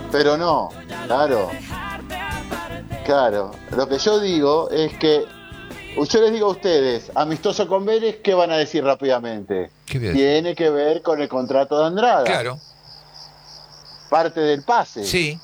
pero no, claro, claro. Lo que yo digo es que, yo les digo a ustedes, amistoso con Vélez, ¿qué van a decir rápidamente? ¿Qué voy a decir? Tiene que ver con el contrato de Andrada. Claro, Parte del pase. sí.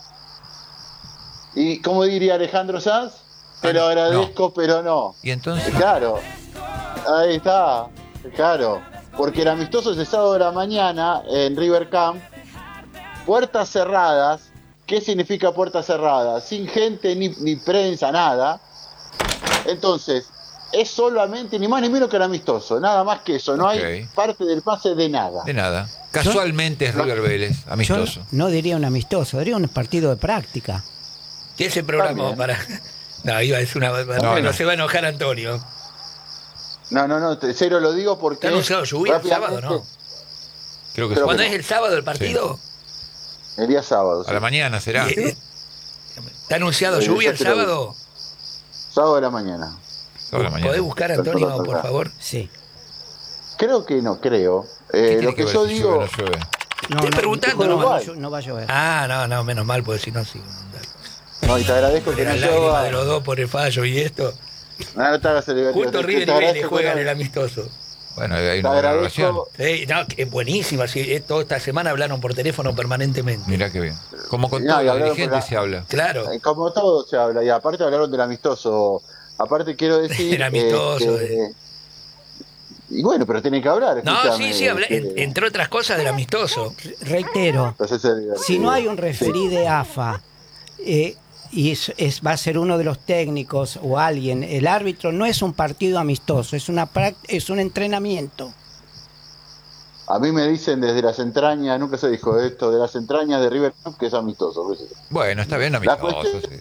Y como diría Alejandro Sanz, te lo no. agradezco, pero no. ¿Y entonces? Claro, ahí está, claro. Porque el amistoso es el sábado de la mañana en River Camp, puertas cerradas. ¿Qué significa puertas cerradas? Sin gente, ni prensa, nada. Entonces, es solamente ni más ni menos que el amistoso, nada más que eso. No hay parte del pase de nada. De nada. Casualmente es River Vélez, amistoso. Yo no diría un amistoso, diría un partido de práctica. ¿Qué se programó para...? No, iba a decir una... No, se va a enojar Antonio. No, cero lo digo porque... ¿Está anunciado lluvia el sábado, no? Creo que ¿Cuándo sí. es el sábado el partido? Sí. El día sábado. A la mañana será. ¿Está anunciado lluvia el sábado? Sábado de la mañana. ¿Podés buscar, Antonio, por favor? Sí. Creo que no, creo. Lo que yo digo... No llueve. Estoy preguntando, no va a llover. Ah, no, menos mal, porque si no, sí. No, y te agradezco que no la lágrima llueva. de los dos por el fallo y esto. No te hagas el divertido. Justo River y Vélez juegan el amistoso. Bueno, hay una buena relación. Sí, no, es buenísima. Sí, toda esta semana hablaron por teléfono permanentemente. Mirá qué bien. Como con todos los dirigentes se habla. Claro. Como todo se habla. Y aparte hablaron del amistoso. Aparte quiero decir... El amistoso. Y bueno, pero tienen que hablar. No, sí, entre otras cosas del amistoso. Reitero, si no hay un referí de AFA y va a ser uno de los técnicos o alguien, el árbitro no es un partido amistoso, es un entrenamiento. A mí me dicen desde las entrañas, nunca se dijo esto, de las entrañas de River Plate que es amistoso. Bueno, está bien amistoso, sí.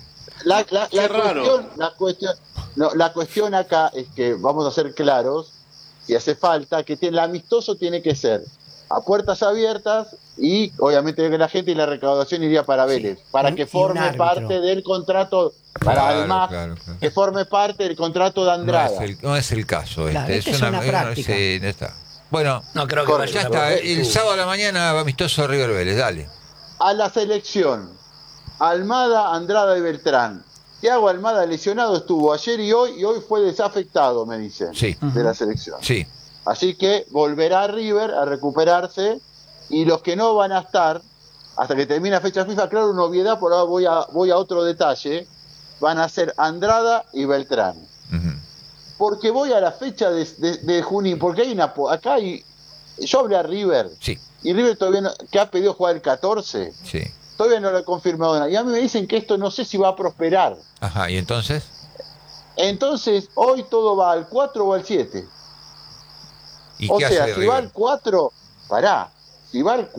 La cuestión acá es que vamos a ser claros, si hace falta, que el amistoso tiene que ser a puertas abiertas y obviamente que la gente y la recaudación iría para Vélez, para que forme parte del contrato, que forme parte del contrato de Andrada. No es el caso. Claro, es una práctica. Está. Bueno, no creo que ya está. El sábado a la mañana amistoso River Vélez, dale. A la selección, Almada, Andrada y Beltrán. Thiago Almada lesionado estuvo ayer y hoy fue desafectado, me dicen, de la selección. Sí. Así que volverá a River a recuperarse y los que no van a estar hasta que termine la fecha FIFA, claro, una obviedad, por ahora voy a otro detalle, van a ser Andrada y Beltrán. Porque voy a la fecha de Junín, porque yo hablé a River, y River todavía no, que ha pedido jugar el 14, todavía no lo ha confirmado nada, y a mí me dicen que esto no sé si va a prosperar. Ajá, ¿y entonces? Entonces, hoy todo va al 4 o al 7. O sea, si va al 4, si va al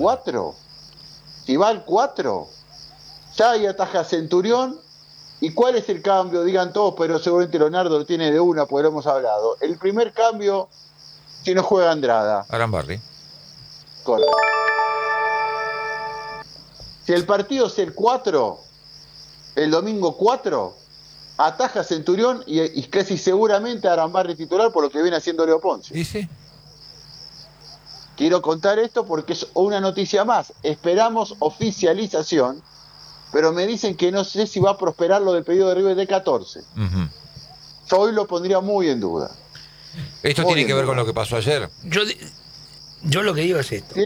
4, ya hay ataja Centurión. ¿Y cuál es el cambio? Digan todos, pero seguramente Leonardo lo tiene de una, porque lo hemos hablado. El primer cambio, si no juega Andrada. Arambarri. Correcto. Si el partido es el 4, el domingo 4, ataja Centurión y casi seguramente Arambarri titular por lo que viene haciendo Leo Ponce. ¿Y sí? Quiero contar esto porque es una noticia más. Esperamos oficialización, pero me dicen que no sé si va a prosperar lo del pedido de River de 14. Yo hoy lo pondría muy en duda. ¿Esto tiene que ver con lo que pasó ayer? Yo lo que digo es esto.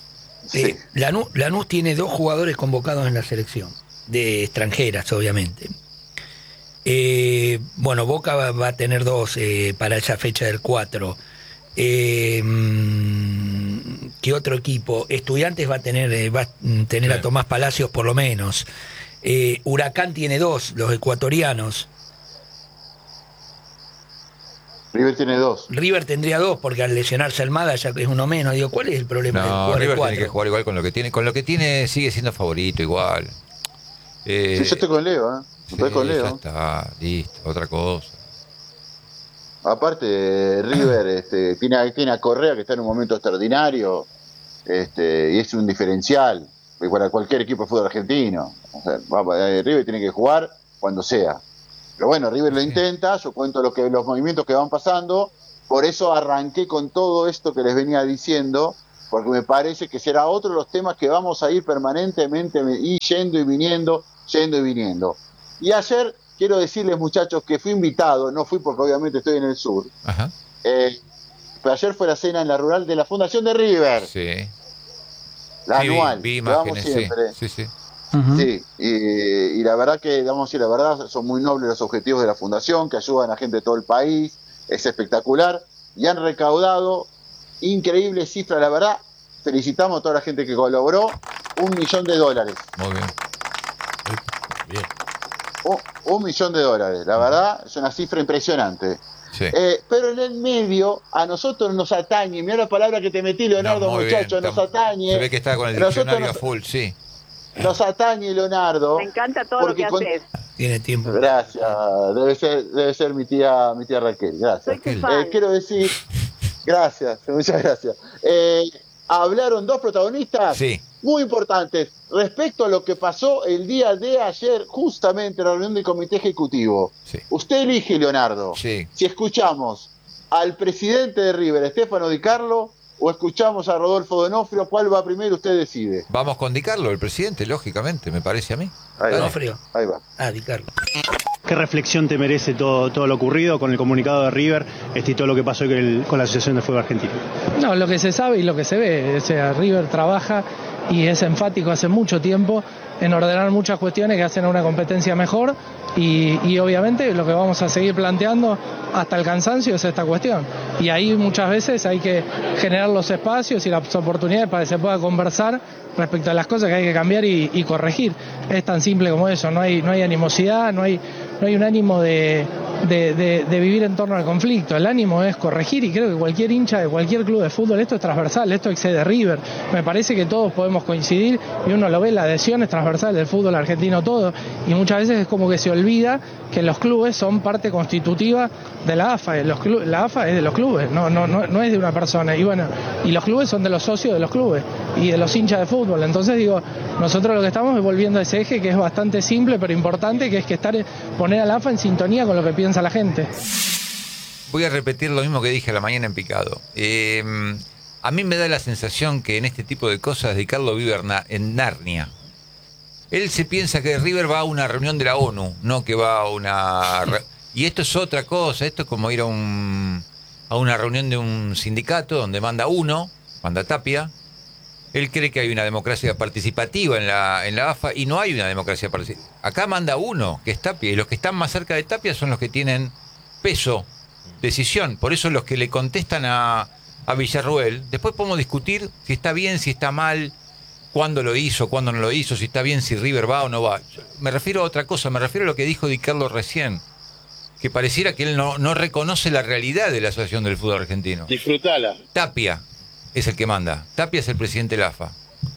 Lanús tiene 2 jugadores convocados en la selección, de extranjeras, obviamente. Bueno, Boca va a tener 2 para esa fecha del 4. ¿Qué otro equipo? Estudiantes va a tener a Tomás Palacios por lo menos. Huracán tiene 2, los ecuatorianos. River tiene 2. River tendría 2 porque al lesionarse Almada ya es uno menos. Digo, ¿cuál es el problema? No, River tiene que jugar igual con lo que tiene. Con lo que tiene sigue siendo favorito igual. Sí, yo estoy con Leo, estoy con Leo. Ya está, listo, otra cosa. Aparte, River tiene a Correa que está en un momento extraordinario, y es un diferencial para cualquier equipo de fútbol argentino. O sea, River tiene que jugar cuando sea. Pero bueno, River lo intenta, yo cuento los movimientos que van pasando, por eso arranqué con todo esto que les venía diciendo, porque me parece que será otro de los temas que vamos a ir permanentemente yendo y viniendo. Y ayer, quiero decirles, muchachos, que fui invitado, no fui porque obviamente estoy en el sur, Ajá. pero ayer fue la cena en la rural de la Fundación de River, Sí. la Sí, anual, vi que vamos imágenes, siempre. sí. Ujú. Sí, y la verdad que, vamos a decir la verdad, son muy nobles los objetivos de la Fundación, que ayudan a gente de todo el país, es espectacular, y han recaudado increíbles cifras, la verdad, felicitamos a toda la gente que colaboró, $1 millón. Muy bien. Bien. $1 millón, la verdad, es una cifra impresionante. Sí. Pero en el medio, a nosotros nos atañe, mira la palabra que te metí, Leonardo, No, muy muchacho, bien, nos atañe. Se ve que está con el A nosotros diccionario a full, sí. nos atañe, Leonardo. Me encanta todo lo que haces. Tiene tiempo. Gracias, debe ser mi tía Raquel, gracias. Soy tu fan. Quiero decir, gracias, muchas gracias. Hablaron dos protagonistas Sí. muy importantes respecto a lo que pasó el día de ayer, justamente en la reunión del comité ejecutivo. Sí. Usted elige, Leonardo, Sí. si escuchamos al presidente de River, Estefano Di Carlo, o escuchamos a Rodolfo Donofrio, ¿cuál va primero? Usted decide. Vamos con Di Carlo, el presidente, lógicamente, me parece a mí. Ahí va. Donofrio. Ahí va. Di Carlo. ¿Qué reflexión te merece todo lo ocurrido con el comunicado de River y todo lo que pasó con la Asociación de Fútbol Argentino? No, lo que se sabe y lo que se ve. O sea, River trabaja y es enfático hace mucho tiempo en ordenar muchas cuestiones que hacen a una competencia mejor y obviamente lo que vamos a seguir planteando hasta el cansancio es esta cuestión. Y ahí muchas veces hay que generar los espacios y las oportunidades para que se pueda conversar respecto a las cosas que hay que cambiar y corregir. Es tan simple como eso, no hay animosidad, no hay un ánimo de vivir en torno al conflicto. El ánimo es corregir y creo que cualquier hincha de cualquier club de fútbol, esto es transversal, esto excede River. Me parece que todos podemos coincidir y uno lo ve, la adhesión es transversal del fútbol argentino todo y muchas veces es como que se olvida que los clubes son parte constitutiva de la AFA. La AFA es de los clubes, no es de una persona y los clubes son de los socios de los clubes y de los hinchas de fútbol. Entonces digo, nosotros lo que estamos es volviendo a ese eje que es bastante simple pero importante, que es que poner a la AFA en sintonía con lo que piensa la gente. Voy a repetir lo mismo que dije a la mañana en Picado. A mí me da la sensación que en este tipo de cosas Di Carlo vive en Narnia. Él se piensa que River va a una reunión de la ONU, no que va a una... Y esto es otra cosa, esto es como ir a una reunión de un sindicato donde manda Tapia. Él cree que hay una democracia participativa en la AFA y no hay una democracia participativa. Acá manda uno, que es Tapia, y los que están más cerca de Tapia son los que tienen peso, decisión. Por eso los que le contestan a Villarruel, después podemos discutir si está bien, si está mal, cuándo lo hizo, cuándo no lo hizo, si está bien, si River va o no va. Me refiero a otra cosa, me refiero a lo que dijo Di Carlo recién, que pareciera que él no reconoce la realidad de la Asociación del Fútbol Argentino. Disfrutala. Tapia es el que manda, Tapia es el presidente de la AFA.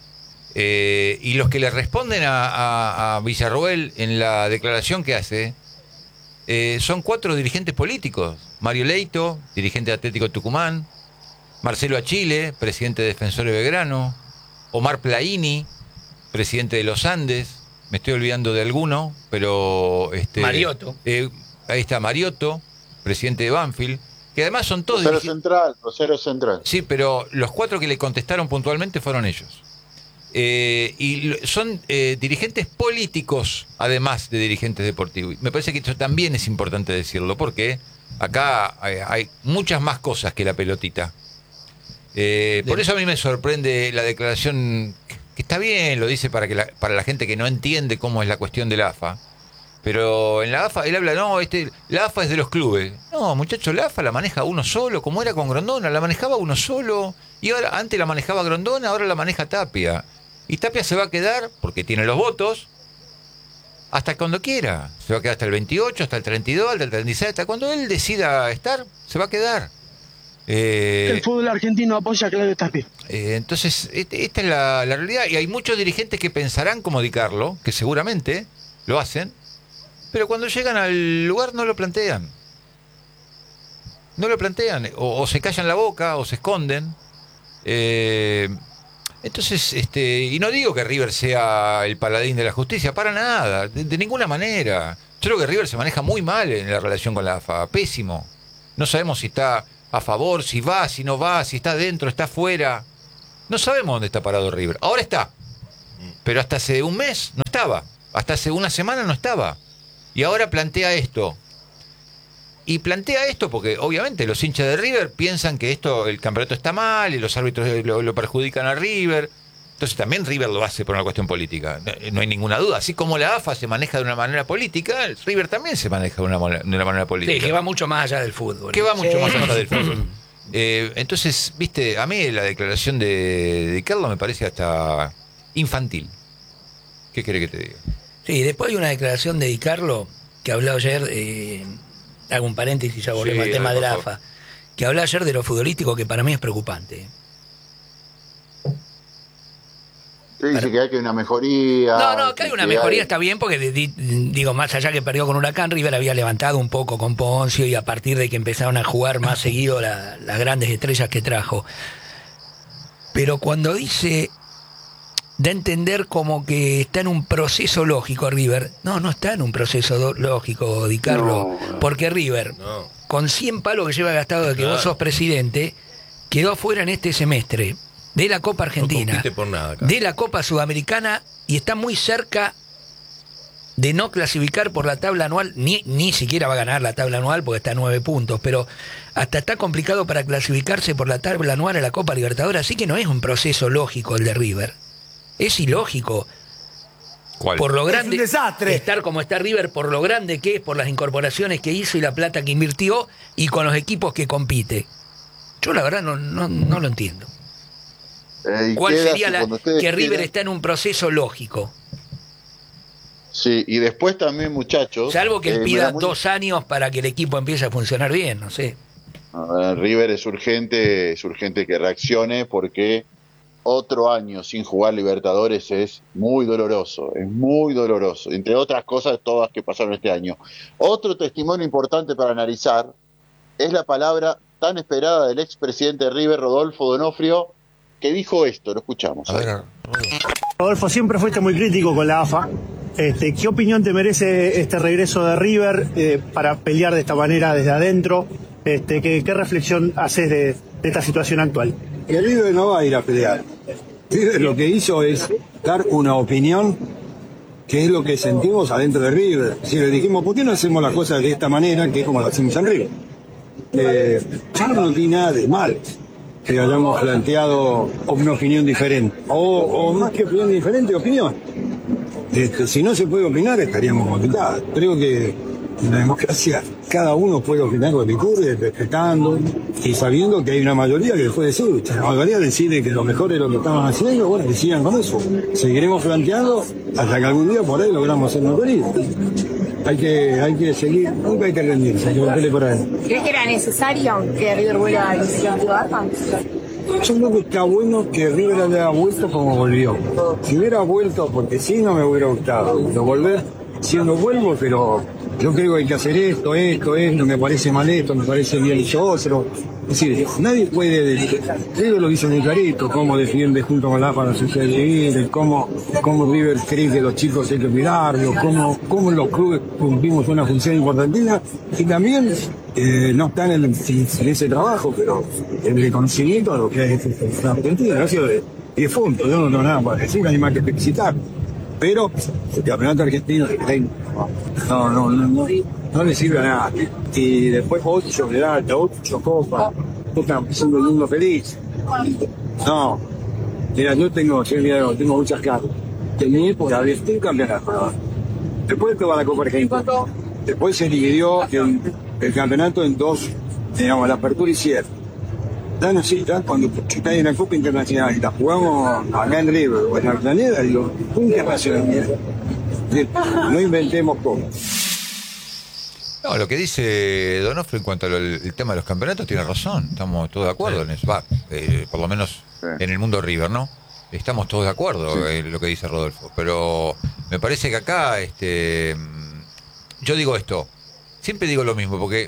Y los que le responden a Villarroel en la declaración que hace son 4 dirigentes políticos. Mario Leito, dirigente de Atlético Tucumán, Marcelo Achille, presidente de Defensores Belgrano, Omar Plaini, presidente de los Andes, me estoy olvidando de alguno, pero... Mariotto. Ahí está Mariotto, presidente de Banfield, que además son todos... Rosero Central. Sí, pero los 4 que le contestaron puntualmente fueron ellos. Y son dirigentes políticos, además de dirigentes deportivos. Me parece que esto también es importante decirlo, porque acá hay muchas más cosas que la pelotita. Por eso a mí me sorprende la declaración, que está bien, lo dice para la gente que no entiende cómo es la cuestión de la AFA. Pero en la AFA, él habla, la AFA es de los clubes. No, muchachos, la AFA la maneja uno solo, como era con Grondona, la manejaba uno solo. Y ahora, antes la manejaba Grondona, ahora la maneja Tapia. Y Tapia se va a quedar, porque tiene los votos, hasta cuando quiera. Se va a quedar hasta el 28, hasta el 32, hasta el 36, hasta cuando él decida estar, se va a quedar. El fútbol argentino apoya a Claudio Tapia. Entonces, esta es la realidad. Y hay muchos dirigentes que pensarán como Di Carlo, que seguramente lo hacen, pero cuando llegan al lugar no lo plantean. No lo plantean. O se callan la boca, o se esconden. Entonces, y no digo que River sea el paladín de la justicia, para nada, de ninguna manera. Yo creo que River se maneja muy mal en la relación con la AFA, pésimo. No sabemos si está a favor, si va, si no va, si está dentro, está afuera. No sabemos dónde está parado River. Ahora está. Pero hasta hace un mes no estaba. Hasta hace una semana no estaba. Y ahora plantea esto. Y plantea esto porque obviamente los hinchas de River piensan que el campeonato está mal y los árbitros lo perjudican a River. Entonces también River lo hace por una cuestión política. No hay ninguna duda. Así como la AFA se maneja de una manera política, el River también se maneja de una manera política. Sí, que va mucho más allá del fútbol. Que va mucho más allá del fútbol. Entonces, viste, a mí la declaración de Carlos me parece hasta infantil. ¿Qué querés que te diga? Sí, después hay una declaración de Di Carlo que habló ayer, hago un paréntesis, ya volvemos al tema de la AFA, que habló ayer de lo futbolístico, que para mí es preocupante. Dice que hay una mejoría. No, que hay una mejoría, está bien, porque digo, más allá que perdió con Huracán, River había levantado un poco con Poncio y a partir de que empezaron a jugar más seguido las grandes estrellas que trajo. Pero cuando dice, da a entender como que está en un proceso lógico River. No está en un proceso lógico, Di Carlo, porque River, con 100 palos que lleva gastado de que vos sos presidente, quedó afuera en este semestre de la Copa Argentina, no por nada, de la Copa Sudamericana, y está muy cerca de no clasificar por la tabla anual, ni siquiera va a ganar la tabla anual porque está a 9 puntos, pero hasta está complicado para clasificarse por la tabla anual a la Copa Libertadores, así que no es un proceso lógico el de River, es ilógico. ¿Cuál? Por lo grande, es un desastre. Estar como está River, por lo grande que es, por las incorporaciones que hizo y la plata que invirtió y con los equipos que compite. Yo la verdad no lo entiendo. ¿Cuál sería que River está en un proceso lógico? Sí, y después también, muchachos... Salvo que él pida 2 años para que el equipo empiece a funcionar bien, no sé. River es urgente que reaccione porque otro año sin jugar Libertadores es muy doloroso, entre otras cosas todas que pasaron este año. Otro testimonio importante para analizar es la palabra tan esperada del expresidente de River, Rodolfo D'Onofrio, que dijo esto, lo escuchamos. A ver. Rodolfo, siempre fuiste muy crítico con la AFA. ¿Qué opinión te merece este regreso de River para pelear de esta manera desde adentro? ¿Qué reflexión haces de esta situación actual? El River no va a ir a pelear. River lo que hizo es dar una opinión, que es lo que sentimos adentro de River. Si le dijimos, ¿por qué no hacemos las cosas de esta manera, que es como lo hacemos en River? Yo no vi nada de mal que hayamos planteado una opinión diferente, o más que opinión diferente, opinión. Si no se puede opinar, estaríamos complicados. Creo que en la democracia cada uno puede opinar lo que ocurre, respetando y sabiendo que hay una mayoría que puede decir. La mayoría decide que lo mejor es lo que estaban haciendo, bueno, que sigan con eso. Seguiremos planteando hasta que algún día por ahí logramos hacernos felices. Hay que seguir, nunca hay que rendirse, hay que meterle por ahí. ¿Crees que era necesario que River vuelva a la AFA? Yo creo que está bueno que River haya vuelto como volvió. Si hubiera vuelto, porque sí, no me hubiera gustado. Lo volver siendo vuelvo, pero yo creo que hay que hacer esto, me parece mal esto, me parece bien eso otro. Es decir, nadie puede decir, River lo dice muy clarito, cómo defiende junto con la AFA la sociedad civil, cómo River cree que los chicos hay que cuidarlos, cómo los clubes cumplimos una función importantísima, y también no están en ese trabajo, pero el reconocimiento a lo que es la Argentina ha sido de 10 puntos, yo no tengo nada para decir, hay más que felicitar. Pero el campeonato argentino no le sirve a nada. Y después 8 medallas, 8 copas, estamos haciendo el mundo feliz. No, mira, yo tengo muchas caras. En mi época había un campeonato. Después va la Copa Argentina. Después se dividió el campeonato en 2, digamos, la apertura y cierre. Cuando está en la Copa Internacional y la jugamos acá en River o en la planeta, digo, internacional. No inventemos cosas. No, lo que dice D'Onofrio en cuanto al tema de los campeonatos tiene razón, estamos todos de acuerdo en eso. Por lo menos en el mundo River, ¿no? Estamos todos de acuerdo en lo que dice Rodolfo, pero me parece que acá, yo digo esto, siempre digo lo mismo, porque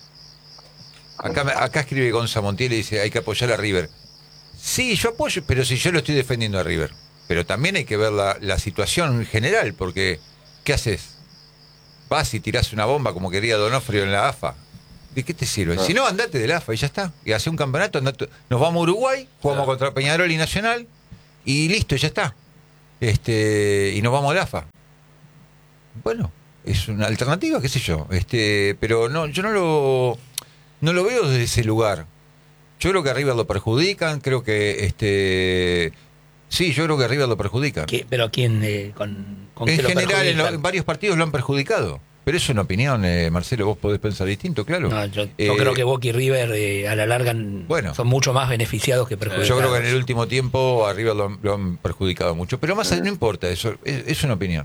acá escribe Gonza Montiel y dice hay que apoyar a River. Sí, yo apoyo, pero si yo lo estoy defendiendo a River. Pero también hay que ver la situación en general, porque ¿qué haces? Vas y tirás una bomba como quería D'Onofrio en la AFA. ¿De qué te sirve? Si no, andate del AFA y ya está. Y hace un campeonato, nos vamos a Uruguay, jugamos contra Peñarol y Nacional, y listo, ya está. Y nos vamos al AFA. Bueno, es una alternativa, qué sé yo. Pero no, yo no lo veo desde ese lugar. Yo creo que a River lo perjudican, creo que sí, yo creo que a River lo perjudican. ¿Pero quién? ¿Con en qué lo general, perjudican? en varios partidos lo han perjudicado. Pero es una opinión, Marcelo, vos podés pensar distinto, claro. No, yo creo que Boca y River a la larga son mucho más beneficiados que perjudicados. Yo creo que en el último tiempo a River lo han perjudicado mucho. Pero más no importa, eso es una opinión.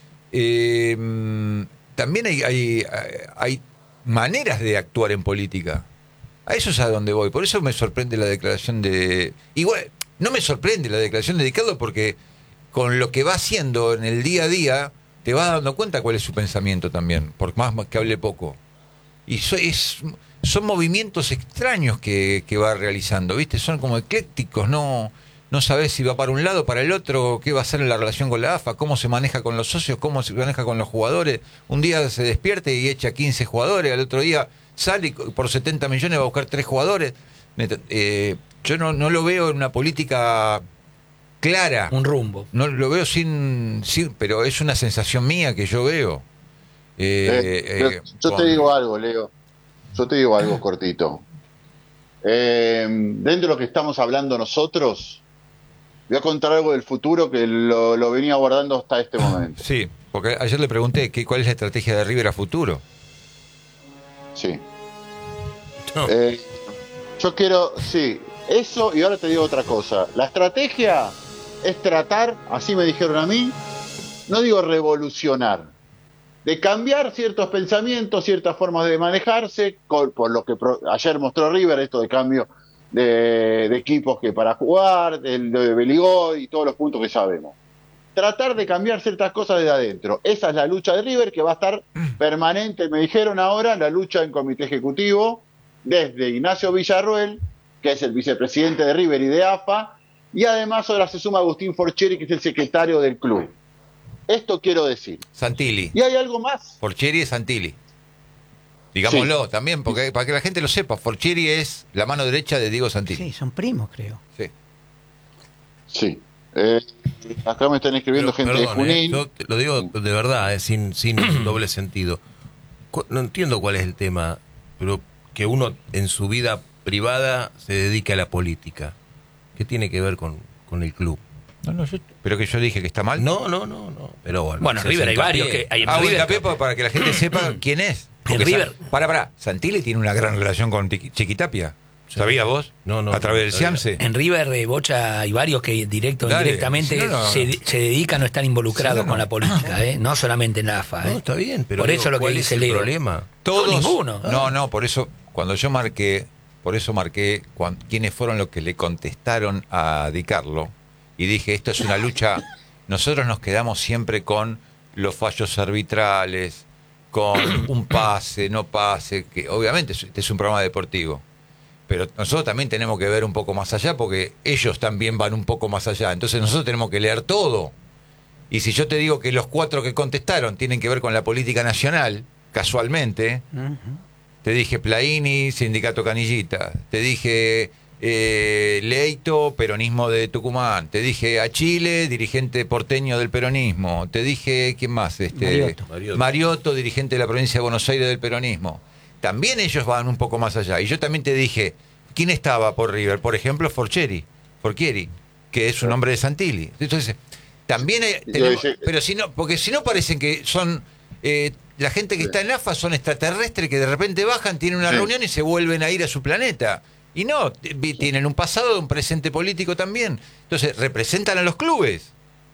También hay maneras de actuar en política. A eso es a donde voy. Por eso me sorprende la declaración de... Igual, no me sorprende la declaración de Di Carlo porque con lo que va haciendo en el día a día te vas dando cuenta cuál es su pensamiento también, por más que hable poco. Y son movimientos extraños que va realizando, ¿viste? Son como eclécticos, no sabés si va para un lado, para el otro, qué va a hacer en la relación con la AFA, cómo se maneja con los socios, cómo se maneja con los jugadores. Un día se despierte y echa 15 jugadores, al otro día sale y por 70 millones va a buscar 3 jugadores. Yo no lo veo en una política clara. Un rumbo. No lo veo sin pero es una sensación mía que yo veo. Yo te digo algo, Leo. Yo te digo algo cortito. Dentro de lo que estamos hablando nosotros, voy a contar algo del futuro que lo venía guardando hasta este momento. Sí, porque ayer le pregunté cuál es la estrategia de River a futuro. Sí. No. Yo quiero, sí, eso, y ahora te digo otra cosa. La estrategia es tratar, así me dijeron a mí, no digo revolucionar, de cambiar ciertos pensamientos, ciertas formas de manejarse, por lo que ayer mostró River, esto de cambio de equipos que para jugar, el de Beligoy y todos los puntos que sabemos. Tratar de cambiar ciertas cosas desde adentro. Esa es la lucha de River, que va a estar permanente, me dijeron ahora, la lucha en comité ejecutivo, desde Ignacio Villarruel, que es el vicepresidente de River y de AFA, y además ahora se suma Agustín Forcheri, que es el secretario del club. Esto quiero decir. Santilli. ¿Y hay algo más? Forcheri es Santilli. Digámoslo también, porque para que la gente lo sepa, Forcheri es la mano derecha de Diego Santilli. Sí, son primos, creo. Sí. Acá me están escribiendo gente de Junín. Yo lo digo de verdad, sin doble sentido. No entiendo cuál es el tema, pero que uno en su vida privada se dedique a la política. ¿Qué tiene que ver con el club? Pero que yo dije que está mal. No. Pero bueno, River hay varios que hay hincapié para que la gente sepa quién es. Porque River. Santilli tiene una gran relación con Chiquitapia. ¿Sabías vos? No. A través del Ciamse. En River, Bocha, hay varios que directo o indirectamente se dedican a estar involucrados con la política, no solamente en la AFA. No, está bien, pero por eso lo que dice el problema. Todos. Ninguno. No, por eso, cuando yo marqué, quiénes fueron los que le contestaron a Di Carlo, y dije, esto es una lucha, nosotros nos quedamos siempre con los fallos arbitrales, con un pase, no pase, que obviamente este es un programa deportivo. Pero nosotros también tenemos que ver un poco más allá, porque ellos también van un poco más allá. Entonces nosotros tenemos que leer todo. Y si yo te digo que los 4 que contestaron tienen que ver con la política nacional, casualmente, te dije Plaini, Sindicato Canillita, te dije Leito, peronismo de Tucumán, te dije a Chile, dirigente porteño del peronismo, te dije, ¿quién más? Mariotto, dirigente de la provincia de Buenos Aires del peronismo. También ellos van un poco más allá. Y yo también te dije, ¿quién estaba por River? Por ejemplo, Forcheri, que es un hombre de Santilli. Entonces, también tenemos, pero si no, porque si no parecen que son la gente que está en AFA son extraterrestres que de repente bajan, tienen una reunión y se vuelven a ir a su planeta. Y no, tienen un pasado, un presente político también. Entonces, representan a los clubes.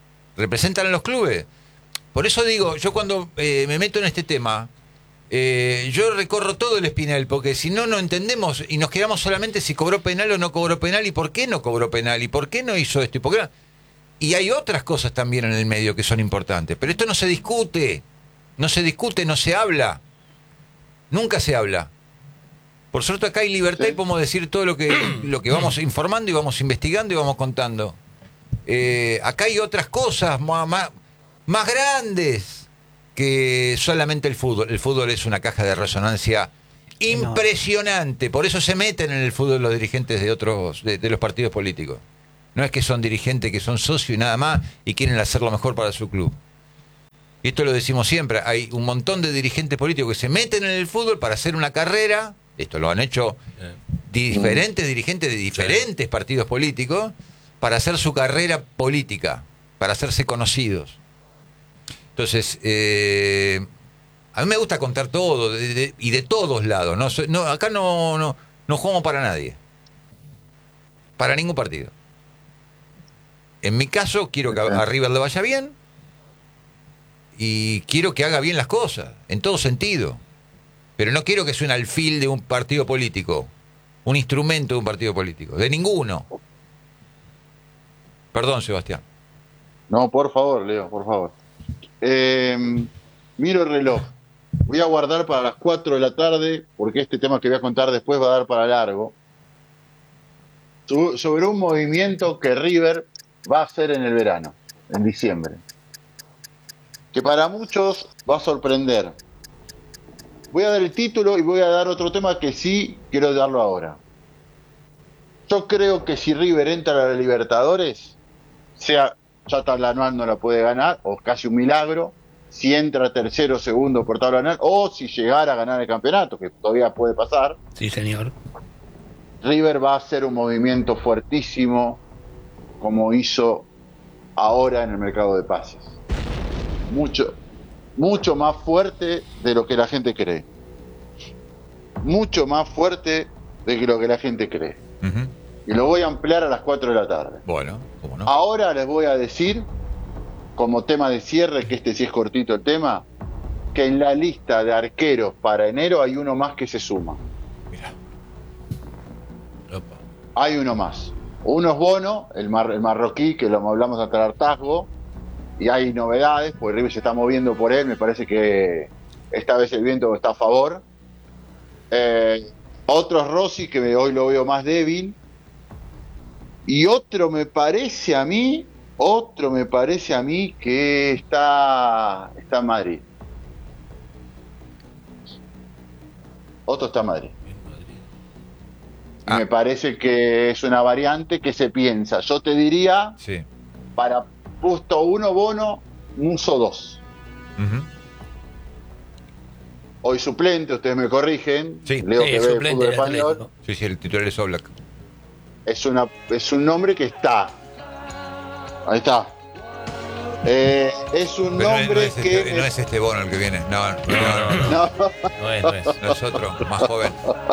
Por eso digo, yo cuando me meto en este tema, yo recorro todo el espinel, porque si no entendemos y nos quedamos solamente si cobró penal o no cobró penal, y por qué no cobró penal, y por qué no hizo esto, y por qué no. Y hay otras cosas también en el medio que son importantes, pero esto no se discute, no se habla, nunca se habla. Por suerte acá hay libertad y podemos decir todo lo que vamos informando y vamos investigando y vamos contando. Acá hay otras cosas más grandes que solamente el fútbol. El fútbol es una caja de resonancia impresionante. Por eso se meten en el fútbol los dirigentes de otros, de los partidos políticos. No es que son dirigentes que son socios y nada más y quieren hacer lo mejor para su club. Y esto lo decimos siempre, hay un montón de dirigentes políticos que se meten en el fútbol para hacer una carrera. Esto lo han hecho diferentes dirigentes de diferentes partidos políticos para hacer su carrera política, para hacerse conocidos. Entonces, a mí me gusta contar todo y de todos lados. Acá no jugamos para nadie, para ningún partido. En mi caso, quiero que a River le vaya bien y quiero que haga bien las cosas, en todo sentido. Pero no quiero que sea un alfil de un partido político, un instrumento de un partido político, de ninguno. Perdón, Sebastián. No, por favor, Leo, por favor. Miro el reloj. Voy a guardar para las 4 de la tarde, porque este tema que voy a contar después va a dar para largo. Sobre un movimiento que River va a hacer en el verano, en diciembre. Que para muchos va a sorprender. Voy a dar el título y voy a dar otro tema que sí quiero darlo ahora. Yo creo que si River entra a la Libertadores, sea ya tabla anual no la puede ganar, o casi un milagro, si entra tercero o segundo por tabla anual, o si llegara a ganar el campeonato, que todavía puede pasar. Sí, señor. River va a hacer un movimiento fuertísimo, como hizo ahora en el mercado de pases. Mucho más fuerte de lo que la gente cree. Mucho más fuerte de lo que la gente cree. Uh-huh. Y lo voy a ampliar a las 4 de la tarde. Bueno, ¿cómo no? Ahora les voy a decir, como tema de cierre, que este sí es cortito el tema, que en la lista de arqueros para enero hay uno más que se suma. Mira. Hay uno más. Uno es Bono, el marroquí, que lo hablamos ante el hartazgo, y hay novedades, porque River se está moviendo por él, me parece que esta vez el viento está a favor. Otro es Rossi, que hoy lo veo más débil. Y otro me parece a mí que está en Madrid. Otro está en Madrid. Y me parece que es una variante que se piensa. Yo te diría, sí, para puesto 1 Bono, Muso 2. Uh-huh. Hoy suplente, ustedes me corrigen. Sí, Leo sí, que ve el fútbol español. Atlético. Sí, el titular es Oblak. Es un nombre que está. Ahí está. Es un Pero nombre que... no es este Bono el que viene. No. No es. No es otro, más joven.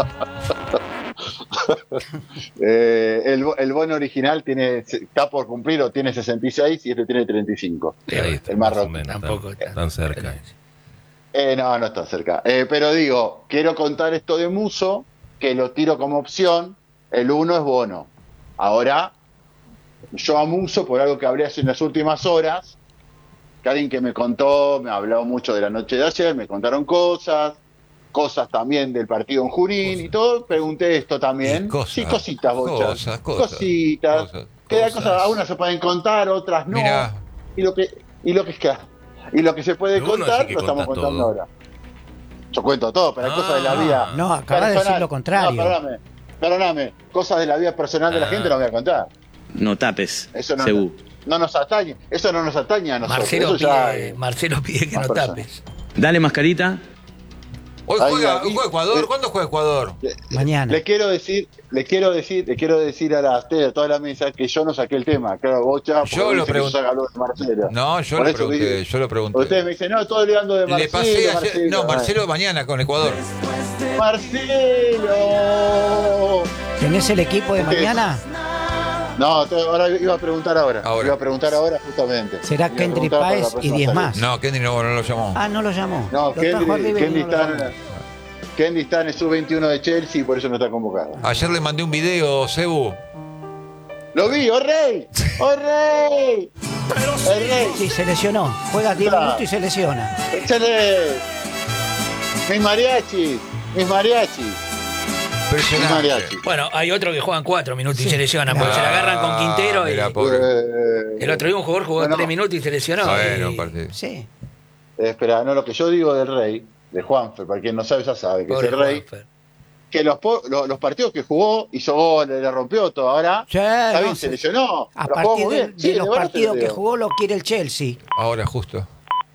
El Bono original está por cumplir o tiene 66 y este tiene 35. Ahí está, el marroquí. Tampoco tan cerca. No está cerca. Pero digo, quiero contar esto de Muso, que lo tiro como opción. El 1 es Bono. Ahora, yo a Muso, por algo que hablé hace en las últimas horas, que alguien que me contó, me habló mucho de la noche de ayer, me contaron cosas también del partido en Junín y todo, pregunté esto también. Sí, cositas, bochas. Cositas. Algunas se pueden contar, otras no. Mirá. Y lo que se puede contar, lo estamos contando todo ahora. Yo cuento todo, pero hay cosas de la vida. No, acabas de decir lo contrario. No, perdóname. Cosas de la vida personal de la gente no voy a contar. No tapes, eso Cebú. No nos atañe. Eso no nos atañe a nosotros. Marcelo pide que no tapes. Dale, mascarita. Hoy juega Ecuador. ¿Cuándo juega Ecuador? Mañana. Le quiero decir a toda la mesa que yo no saqué el tema. Claro, Bocha, yo lo pregunté. Marcelo. No, yo lo pregunté. Ustedes me dicen, no, todo hablando de Marcelo. Le pasé ayer, Marcelo mañana con Ecuador. ¡Marcelo! ¿Tenés el equipo de mañana? No, ahora iba a preguntar ahora. Iba a preguntar ahora justamente. ¿Será Kendry Páez y 10 más? No, Kendry no lo llamó. Ah, no lo llamó. No, Kendry está en el sub-21 de Chelsea y por eso no está convocado. Ayer le mandé un video, Cebu. ¡Lo vi! ¡Oh, rey! ¡Oh, rey! ¡El rey! Sí, se lesionó. Juega 10 minutos y se lesiona. ¡Échale! ¡Mis mariachis! Bueno, hay otro que juegan 4 minutos y se lesionan, porque se la agarran con Quintero. El otro día un jugador jugó 3 minutos y se lesionó. Sí. Espera, no, lo que yo digo del rey, de Juanfer, para quien no sabe ya sabe, que es el rey, que los partidos que jugó hizo goles, le rompió todo. Ahora está bien, se lesionó. A partir de los partidos que jugó lo quiere el Chelsea. Ahora justo.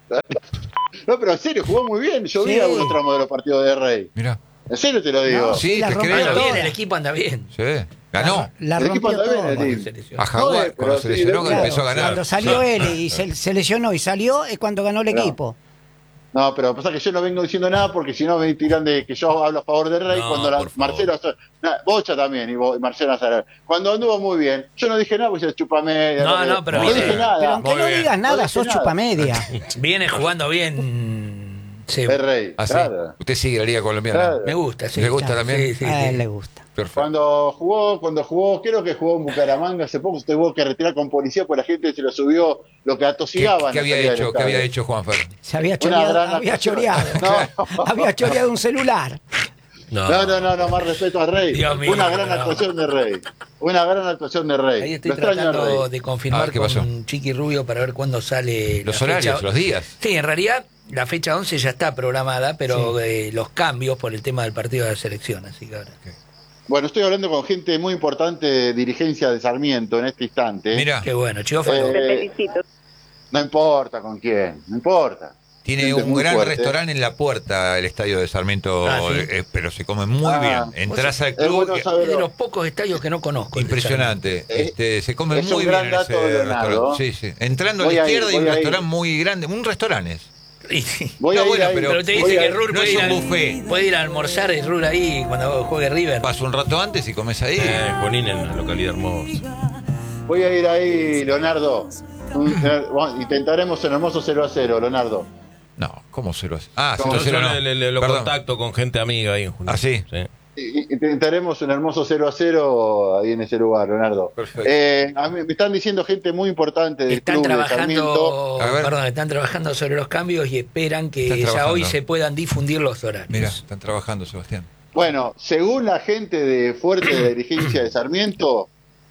No, pero en serio, jugó muy bien. Yo vi algunos tramos de los partidos de Rey. Mira. En serio te lo digo. No, sí, te creo. Bien, el equipo anda bien. Sí. Ganó. El equipo anda bien. A Jaguar, cuando se lesionó, empezó a ganar. Cuando salió él y se lesionó y salió, es cuando ganó el equipo. No, pero pasa que yo no vengo diciendo nada porque si no me tiran de que yo hablo a favor de Rey cuando Marcelo, Bocha también y Marcelo Azar. Cuando anduvo muy bien, yo no dije nada porque se chupa media. No, pero no dije nada. Pero aunque no digas nada, sos chupa media. Viene jugando bien. Sí. El Rey. ¿Ah, sí? Usted sigue la Liga Colombiana. Claro. Me gusta, sí. ¿Le gusta también? Sí, a él le gusta. Perfecto. Cuando jugó, creo que jugó en Bucaramanga, hace poco se tuvo que retirar con policía porque la gente se lo subió, lo que atosigaban. ¿Qué había hecho Juanfer? Se había choreado. Había choreado un celular. No, más respeto a Rey. Dios mío, una gran actuación de Rey. Una gran actuación de Rey. Ahí estoy tratando de confirmar con Chiqui Rubio para ver cuándo sale los horarios, los días. Sí, en realidad la fecha 11 ya está programada, pero los cambios por el tema del partido de la selección, así que ahora. Okay. Bueno, estoy hablando con gente muy importante de dirigencia de Sarmiento en este instante. Mira. Qué bueno, Chico. Te felicito. No importa con quién, no importa. Tiene un gran restaurante en la puerta el estadio de Sarmiento, pero se come muy bien. Entrás al club. Es de los pocos estadios que no conozco. Impresionante. Se come muy bien en ese restaurante. Sí. Entrando a la izquierda hay un restaurante muy grande. Un restaurante es. Pero te dice que Rur puede ir a almorzar el Rur ahí cuando juegue River. Vas un rato antes y comes ahí. Junín en una localidad hermosa. Voy a ir ahí, Leonardo. Intentaremos un hermoso 0-0, Leonardo. No, ¿cómo 0-0? Ah, 0-0 lo contacto con gente amiga ahí en Junín. ¿Ah, sí? Intentaremos un hermoso 0-0 ahí en ese lugar, Leonardo. Perfecto. A mí me están diciendo gente muy importante del club de Sarmiento. Están trabajando sobre los cambios y esperan que ya hoy se puedan difundir los horarios. Mira, están trabajando, Sebastián. Bueno, según la gente de fuerte de la dirigencia de Sarmiento,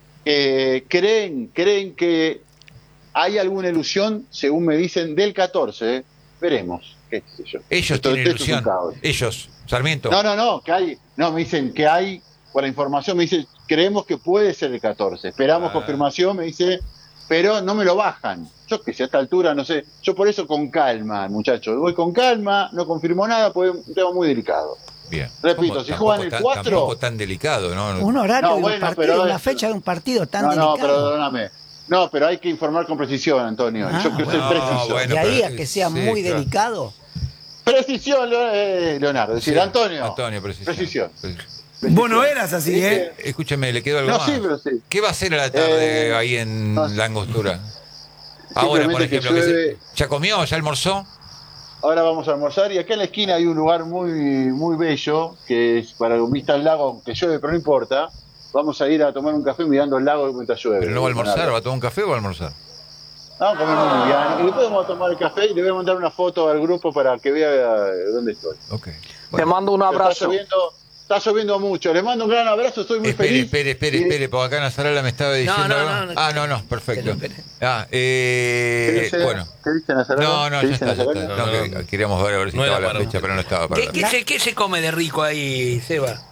creen que hay alguna ilusión, según me dicen, del 14. Veremos. ¿Qué sé yo? Ellos tienen ilusión. Ellos, Sarmiento. No, que hay. No, me dicen que hay, por la información, me dicen, creemos que puede ser el 14. Esperamos confirmación, me dice, pero no me lo bajan. Yo que sé, a esta altura, no sé. Yo por eso con calma, muchachos. Voy con calma, no confirmo nada, porque es un tema muy delicado. Bien. Repito, si juegan el 4... Tampoco tan delicado, ¿no? Un horario de un partido, una fecha de un partido tan delicado. No, perdóname. No, pero hay que informar con precisión, Antonio. Yo que soy preciso. Bueno, de ahí a que sea muy delicado. Precisión, Leonardo. Es decir, Antonio, precisión. Vos eras así, ¿eh? Escúcheme, le quedó algo más. Sí, pero sí. ¿Qué va a hacer a la tarde ahí en la Angostura? Ahora, por ejemplo, ¿ya comió? ¿Ya almorzó? Ahora vamos a almorzar y acá en la esquina hay un lugar muy bello que es para vista al lago, que llueve, pero no importa. Vamos a ir a tomar un café mirando el lago mientras llueve. ¿Pero no va a almorzar? ¿Va a tomar un café o va a almorzar? No, comemos muy bien. Y después vamos a tomar el café y le voy a mandar una foto al grupo para que vea dónde estoy. Okay. Te mando un abrazo. Está lloviendo mucho. Le mando un gran abrazo, estoy muy feliz. Espere, porque acá Nazarala me estaba diciendo algo. No, perfecto. Bueno. ¿Qué dice Nazarala? No, ya está. Queríamos ver a ver si estaba la fecha, pero no estaba. ¿Qué se come de rico ahí, Seba?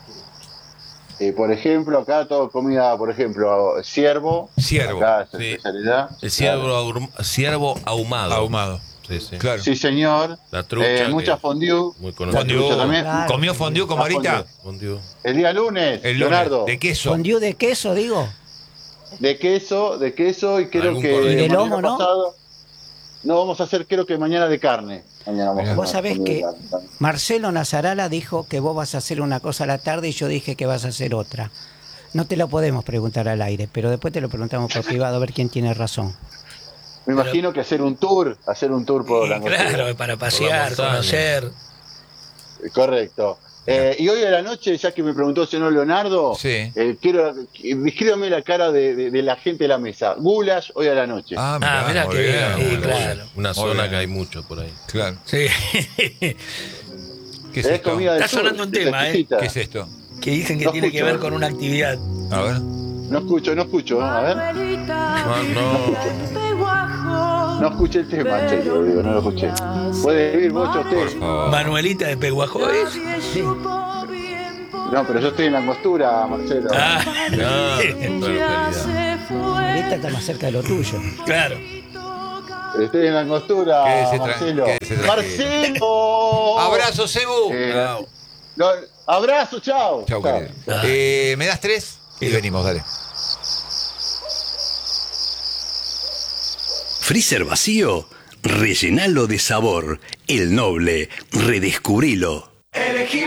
Por ejemplo, acá todo comida, por ejemplo, ciervo. Acá es especialidad. El ciervo ahumado. Ahumado. Sí. Claro. Sí, señor. La trucha. Mucha fondue. Muy conocida. Fondue también. Claro. ¿Comió fondue como ahorita? Fondue. El día lunes, Leonardo. ¿De queso? Fondue de queso, digo. De queso y creo que... ¿Y de lomo, no? No, vamos a hacer creo que mañana de carne. Mañana vamos vos sabés que Marcelo Nazarala dijo que vos vas a hacer una cosa a la tarde y yo dije que vas a hacer otra. No te lo podemos preguntar al aire, pero después te lo preguntamos por privado a ver quién tiene razón. Me imagino que hacer un tour por la Angostura. Claro, para pasear, conocer. Correcto. Y hoy a la noche, ya que me preguntó el señor Leonardo, descríbame la cara de la gente de la mesa. Goulash hoy a la noche. Mirá que bien, claro. Una zona que hay mucho por ahí. Claro. Sí. ¿Qué es esto? Está sonando un tema, ¿Qué es esto? Que dicen que tiene que ver con una actividad. A ver. No escucho, a ver. No escuché el tema, no lo escuché. ¿Puede vivir mucho usted? Manuelita de Peguajó, ¿es? Sí. No, pero yo estoy en la Angostura, Marcelo. Ahorita está más cerca de lo tuyo. Claro. Estoy en la Angostura, Marcelo. ¡Marcelo! ¡Abrazo, Cebu! Abrazo, chao. Chao, querido. ¿Me das 3? Y venimos, dale. Freezer vacío, rellenalo de sabor. El Noble, redescubrilo. Elegí